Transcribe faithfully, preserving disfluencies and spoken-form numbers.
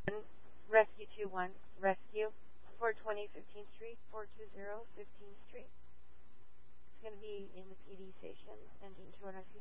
Rescue two one, Rescue, four twenty fifteenth Street, four two zero fifteenth Street. It's going to be in the P D station, engine two oh nine.